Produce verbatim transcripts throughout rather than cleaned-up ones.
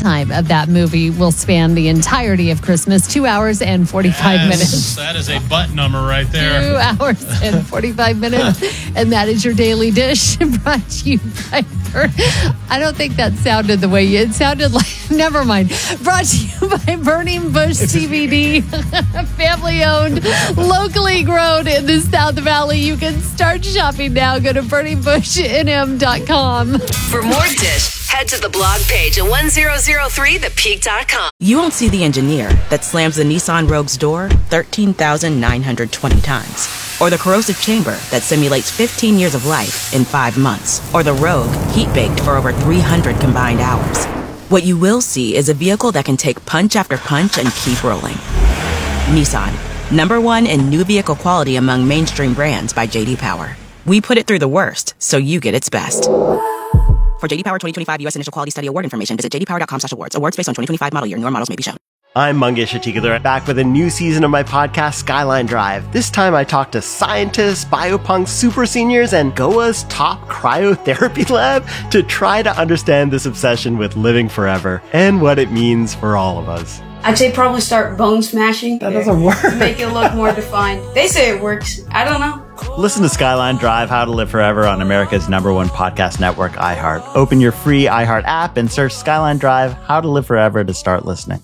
runtime of that movie will span the entirety of Christmas, two hours and forty-five yes, minutes. That is a butt number right there. Two hours and forty-five minutes. And that is your daily dish brought to you by Bur- I don't think that sounded the way you, it sounded like, never mind. Brought to you by Burning Bush C B D, family owned, locally grown in the South Valley. You can start shopping now. Go to burning bush n m dot com. For more Dish, head to the blog page at ten oh three the peak dot com. You won't see the engineer that slams the Nissan Rogue's door thirteen thousand nine hundred twenty times. Or the corrosive chamber that simulates fifteen years of life in five months. Or the Rogue heat-baked for over three hundred combined hours. What you will see is a vehicle that can take punch after punch and keep rolling. Nissan, number one in new vehicle quality among mainstream brands by J D Power. We put it through the worst, so you get its best. For J D Power twenty twenty-five U S Initial Quality Study Award information, visit j d power dot com slash awards. Awards based on twenty twenty-five model year. Newer models may be shown. I'm Mangesh Atikadar, back with a new season of my podcast, Skyline Drive. This time I talk to scientists, biopunks, super seniors, and Goa's top cryotherapy lab to try to understand this obsession with living forever and what it means for all of us. I'd say probably start bone smashing. That doesn't work. To make it look more defined. They say it works. I don't know. Listen to Skyline Drive, How to Live Forever on America's number one podcast network, iHeart. Open your free iHeart app and search Skyline Drive, How to Live Forever to start listening.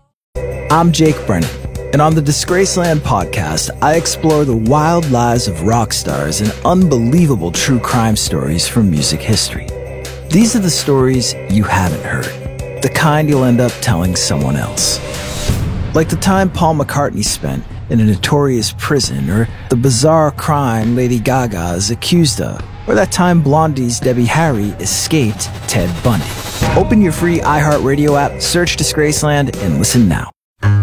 I'm Jake Brennan, and on the Disgraceland podcast, I explore the wild lives of rock stars and unbelievable true crime stories from music history. These are the stories you haven't heard, the kind you'll end up telling someone else. Like the time Paul McCartney spent in a notorious prison, or the bizarre crime Lady Gaga is accused of, or that time Blondie's Debbie Harry escaped Ted Bundy. Open your free iHeartRadio app, search Disgraceland, and listen now.